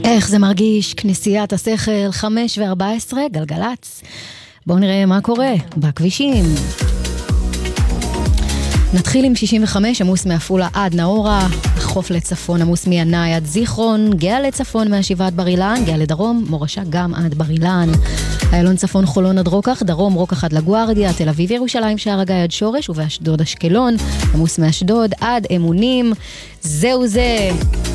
איך זה מרגיש? כנסיית השכל, 5:14, גלגלץ. בואו נראה מה קורה בכבישים. נתחיל עם 65, עמוס מעפולה עד נאורה, החוף לצפון, עמוס מינאי עד זיכרון, גאה לצפון מהשבעת בר אילן, גאה לדרום, מורשה גם עד בר אילן. איילון צפון חולון עד רוקח, דרום רוקח עד לגוארדיה, תל אביב ירושלים שער הגיא עד שורש, ובאשדוד אשקלון, עמוס מאשדוד עד אמונים. זהו זה.